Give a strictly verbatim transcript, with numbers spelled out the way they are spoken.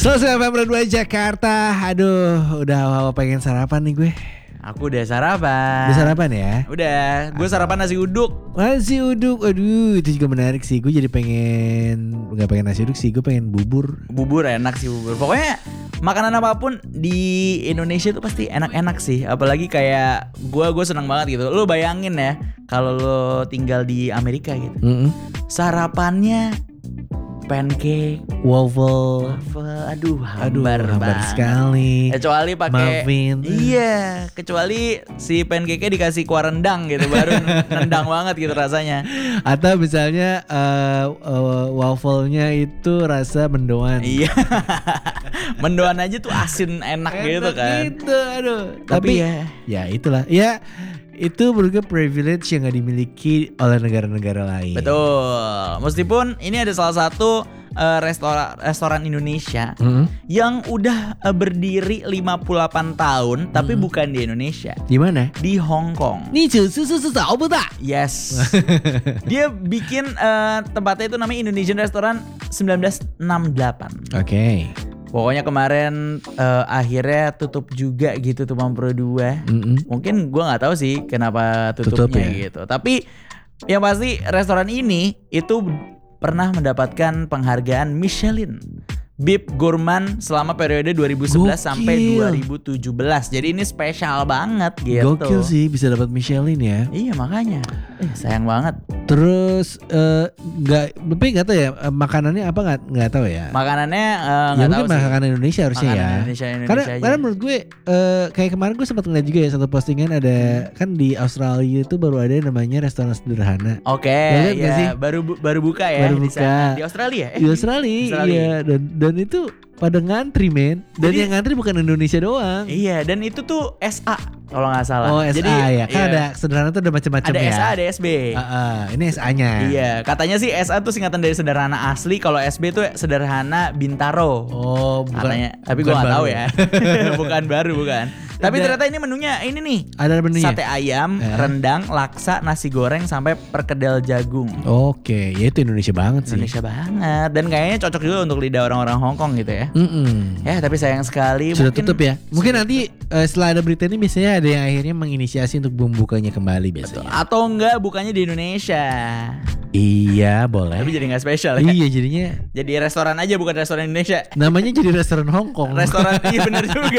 Sosial F M dua Jakarta. Aduh, udah pengen sarapan nih gue. Aku udah sarapan. Udah sarapan ya? Udah, gue sarapan nasi uduk. Nasi uduk, aduh itu juga menarik sih. Gue jadi pengen, gak pengen nasi uduk sih, gue pengen bubur. Bubur enak sih bubur. Pokoknya makanan apapun di Indonesia tuh pasti enak-enak sih. Apalagi kayak gue, gue seneng banget gitu. Lo bayangin ya, kalau lo tinggal di Amerika gitu, Mm-mm. sarapannya pancake, waffle, waffle, aduh aduh hambar, hambar banget. sekali. Kecuali pakai muffin. Iya, kecuali si pancake-nya dikasih kuah rendang gitu, baru nendang banget gitu rasanya. Atau misalnya uh, uh, waffle-nya itu rasa mendoan. Iya. Mendoan aja tuh asin enak, Enak gitu kan. Gitu, aduh. Tapi Tapi ya, ya itulah. Ya itu berarti privilege yang gak dimiliki oleh negara-negara lain. betul. Meskipun ini ada salah satu uh, restoran restoran Indonesia Mm-hmm. yang udah uh, berdiri lima puluh delapan tahun, tapi Mm-hmm. bukan di Indonesia, Di mana? di Hong Kong. Nih cuci susu tahu tak? Yes. Dia bikin uh, tempatnya itu namanya Indonesian Restaurant sembilan belas enam puluh delapan. Oke. Pokoknya kemarin uh, akhirnya tutup juga gitu tuh Mampro dua. Mm-mm. Mungkin gue nggak tahu sih kenapa Tutup tutupnya ya? gitu. Tapi yang pasti restoran ini itu pernah mendapatkan penghargaan Michelin Bib Gourmand selama periode dua ribu sebelas Gokil. sampai dua ribu tujuh belas. Jadi ini spesial banget gitu. Gokil sih bisa dapat Michelin ya. Iya makanya. Eh, sayang banget. Terus eh, nggak, tapi nggak tahu ya eh, makanannya apa nggak nggak tahu ya. Makanannya eh, Ya nggak tahu mungkin sih. makanan Indonesia harusnya Makanan ya. Indonesia, Indonesia karena aja. karena menurut gue eh, kayak kemarin gue sempat ngeliat juga ya satu postingan ada kan di Australia itu baru ada yang namanya restoran sederhana. Oke, Ya kan, ya, nggak sih? baru bu- baru buka ya Baru di buka. sana. Di Australia eh, Di Australia, Australia. iya dan dan itu pada ngantri men. Dan Jadi- yang ngantri bukan Indonesia doang. Iya, dan itu tuh S A kalau nggak salah. Oh S A Jadi, ya, kan iya. ada sederhana tuh ada macam-macam Ada ya. S A, ada S B. Ah, ah, ini S A-nya. Iya, katanya sih S A tuh singkatan dari sederhana asli, kalau S B tuh sederhana Bintaro. Oh bukan. Katanya, tapi bukan gua nggak tahu baru. ya. Bukan baru, bukan. Tapi Ada- ternyata ini menunya ini nih. Ada menunya. Sate ayam, Eh. rendang, laksa, nasi goreng sampai perkedel jagung. Oke, ya itu Indonesia banget sih. Indonesia banget, dan kayaknya cocok juga untuk lidah orang-orang Hong Kong gitu ya. Mm-mm. Ya, tapi sayang sekali Sudah mungkin tutup ya. Mungkin nanti eh, setelah ada berita ini biasanya ada yang akhirnya menginisiasi untuk membukanya kembali biasanya. atau enggak bukannya di Indonesia. Iya, boleh. Tapi jadi nggak spesial ya. Iya, jadinya Jadi restoran aja bukan restoran Indonesia. namanya jadi restoran Hong Kong. Restoran iya benar juga.